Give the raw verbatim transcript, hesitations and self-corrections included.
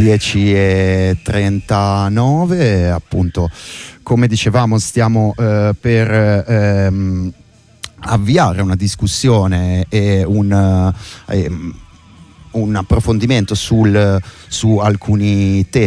dieci e trentanove, appunto, come dicevamo stiamo eh, per ehm, avviare una discussione e un, eh, un approfondimento sul, su alcuni temi